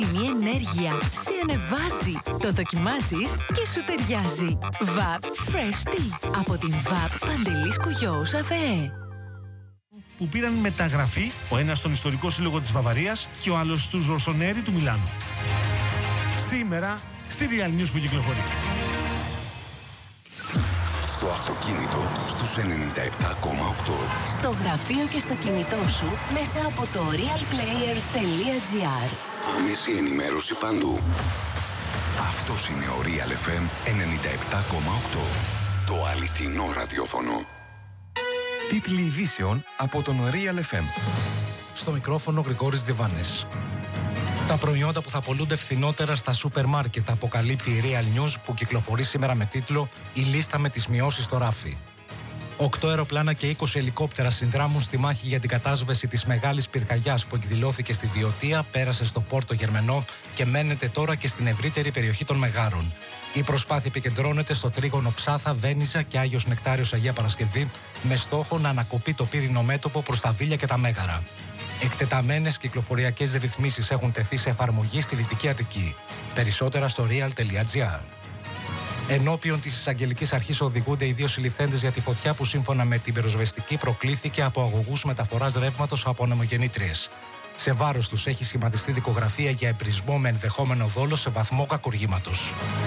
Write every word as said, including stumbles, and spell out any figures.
Η ενέργεια σε ανεβάζει. Το δοκιμάζεις και σου ταιριάζει. Βαπ Fresh Tea από την Βαπ Παντελής Κουγιώους ΑΒΕ. Που πήραν μεταγραφή, ο ένας στον ιστορικό σύλλογο της Βαβαρίας και ο άλλος στους Ροσονέρι του Μιλάνου. Σήμερα στη Real News που κυκλοφορεί. Στο αυτοκίνητο στους ενενήντα επτά κόμμα οκτώ. Στο γραφείο και στο κινητό σου μέσα από το realplayer.gr. Άμεση ενημέρωση παντού. Αυτός είναι ο Real εφ εμ ενενήντα επτά κόμμα οκτώ. Το αληθινό ραδιόφωνο. Τίτλοι ειδήσεων από τον Real εφ εμ. Στο μικρόφωνο Γρηγόρης Διβάνης. Τα προϊόντα που θα πωλούνται φθηνότερα στα σούπερ μάρκετ, αποκαλύπτει η Real News που κυκλοφορεί σήμερα με τίτλο «Η λίστα με τις μειώσεις στο ράφι». Οκτώ αεροπλάνα και είκοσι ελικόπτερα συνδράμουν στη μάχη για την κατάσβεση της μεγάλης πυρκαγιάς που εκδηλώθηκε στη Βιωτία, πέρασε στο Πόρτο Γερμενό και μένεται τώρα και στην ευρύτερη περιοχή των Μεγάρων. Η προσπάθεια επικεντρώνεται στο τρίγωνο Ψάθα, Βένιζα και Άγιος Νεκτάριος Αγία Παρασκευή, με στόχο να ανακοπεί το πύρινο μέτωπο προς τα Βίλια και τα Μέγαρα. Εκτεταμένες κυκλοφοριακές ρυθμίσεις έχουν τεθεί σε εφαρμογή στη Δυτική Αττική. Περισσότερα στο real.gr. Ενώπιον της εισαγγελικής αρχής οδηγούνται οι δύο συλληφθέντες για τη φωτιά που σύμφωνα με την πυροσβεστική προκλήθηκε από αγωγούς μεταφοράς ρεύματος από ανεμογεννήτριες. Σε βάρος τους έχει σχηματιστεί δικογραφία για εμπρισμό με ενδεχόμενο δόλο σε βαθμό κακουργήματος.